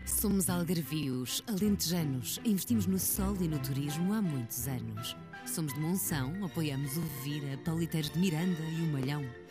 Somos algarvios, alentejanos, investimos no sol e no turismo há muitos anos. Somos de Monção, apoiamos o Vira, Pauliteiros de Miranda e o Malhão.